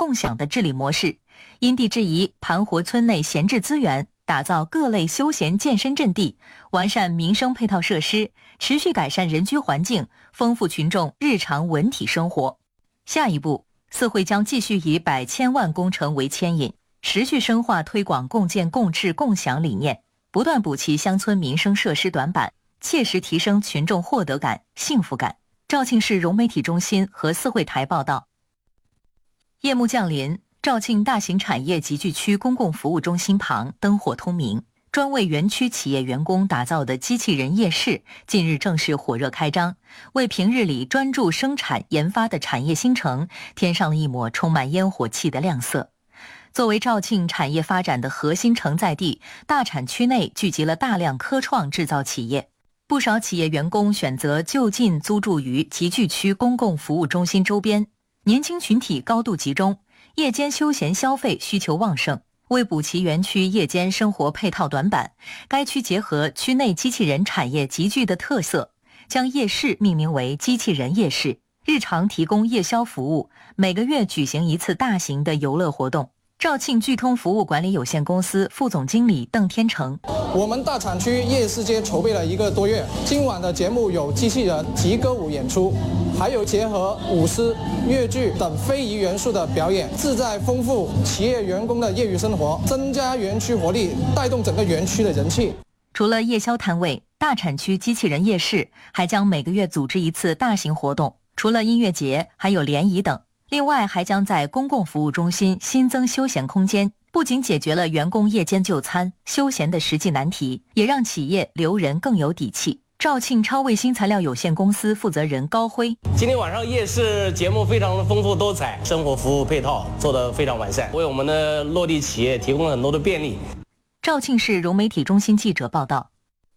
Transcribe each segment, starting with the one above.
共享的治理模式，因地制宜盘活村内闲置资源，打造各类休闲健身阵地，完善民生配套设施，持续改善人居环境，丰富群众日常文体生活。下一步，四会将继续以百千万工程为牵引，持续深化推广共建共治共享理念，不断补齐乡村民生设施短板，切实提升群众获得感、幸福感。肇庆市融媒体中心和四会台报道。夜幕降临，肇庆大型产业集聚区公共服务中心旁灯火通明，专为园区企业员工打造的机器人夜市近日正式火热开张，为平日里专注生产研发的产业新城添上了一抹充满烟火气的亮色。作为肇庆产业发展的核心承载地，大产区内聚集了大量科创制造企业，不少企业员工选择就近租住于集聚区公共服务中心周边，年轻群体高度集中，夜间休闲消费需求旺盛。为补齐园区夜间生活配套短板，该区结合区内机器人产业集聚的特色，将夜市命名为机器人夜市，日常提供夜宵服务，每个月举行一次大型的游乐活动。肇庆聚通服务管理有限公司副总经理邓天成： 我们大产区夜市街筹备了1个多月，今晚的节目有机器人及歌舞演出，还有结合舞狮、越剧等非遗元素的表演，旨在丰富企业员工的业余生活，增加园区活力，带动整个园区的人气。 除了夜宵摊位，大产区机器人夜市还将每个月组织一次大型活动，除了音乐节，还有联谊等。另外还将在公共服务中心新增休闲空间，不仅解决了员工夜间就餐、休闲的实际难题，也让企业留人更有底气。肇庆超卫新材料有限公司负责人高辉： 今天晚上夜市节目非常的丰富多彩，生活服务配套做得非常完善，为我们的落地企业提供了很多的便利。 肇庆市融媒体中心记者报道。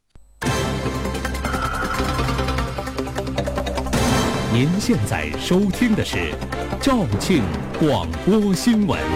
您现在收听的是肇庆广播新闻。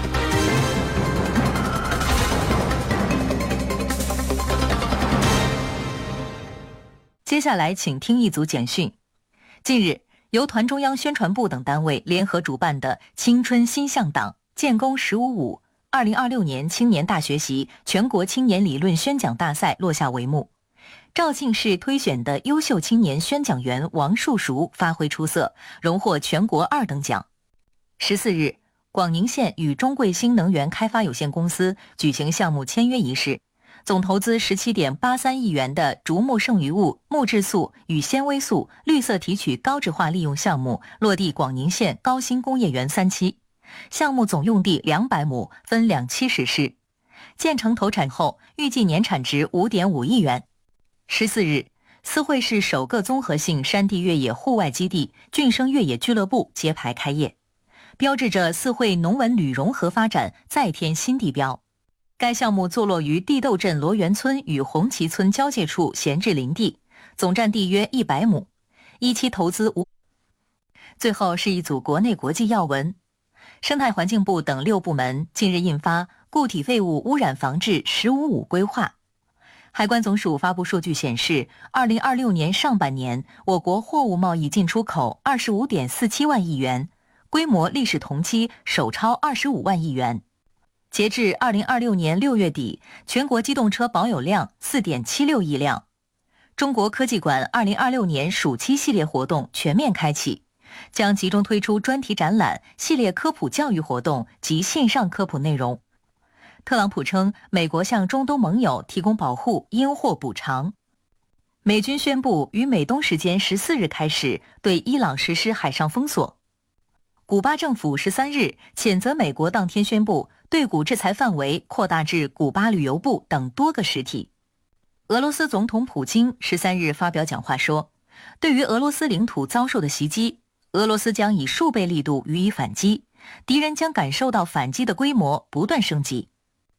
接下来请听一组简讯。近日，由团中央宣传部等单位联合主办的青春新向党建功15.5 2026年青年大学习全国青年理论宣讲大赛落下帷幕。肇庆市推选的优秀青年宣讲员王树熟发挥出色，荣获全国2等奖。14日，广宁县与中贵新能源开发有限公司举行项目签约仪式，总投资17.83亿元的竹木剩余物木质素与纤维素绿色提取高质化利用项目落地广宁县高新工业园3期，项目总用地200亩，分2期实施。建成投产后，预计年产值5.5亿元。14日，四会市首个综合性山地越野户外基地俊生越野俱乐部揭牌开业，标志着四会农文旅融合发展再添新地标。该项目坐落于地窦镇罗源村与红旗村交界处闲置林地，总占地约100亩，一期投资5。最后是一组国内国际要闻。生态环境部等6部门近日印发固体废物污染防治15.5规划。海关总署发布数据显示，2026年上半年，我国货物贸易进出口25.47万亿元，规模历史同期首超25万亿元。截至2026年6月底，全国机动车保有量4.76亿辆。中国科技馆2026年暑期系列活动全面开启，将集中推出专题展览、系列科普教育活动及线上科普内容。特朗普称，美国向中东盟友提供保护，因祸补偿。美军宣布于美东时间14日开始对伊朗实施海上封锁。古巴政府13日谴责美国当天宣布对古制裁范围扩大至古巴旅游部等多个实体。俄罗斯总统普京13日发表讲话说，对于俄罗斯领土遭受的袭击，俄罗斯将以数倍力度予以反击，敌人将感受到反击的规模不断升级。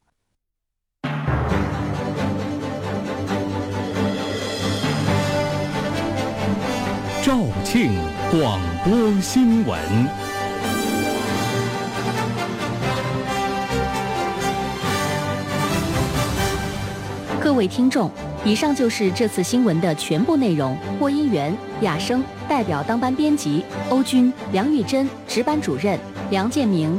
肇庆广播新闻。 各位听众，以上就是这次新闻的全部内容。播音员雅生，代表当班编辑欧军、梁玉珍，值班主任梁建明。